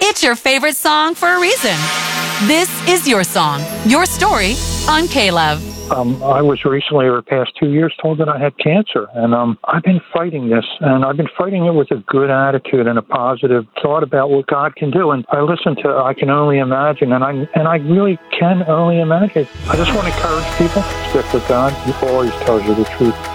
It's your favorite song for a reason. This is your song, your story on K-Love. I was recently, over the past 2 years, told that I had cancer. And I've been fighting this, and I've been fighting it with a good attitude and a positive thought about what God can do. And I listen to I Can Only Imagine, and I really can only imagine. I just want to encourage people, stick with God. He always tells you the truth.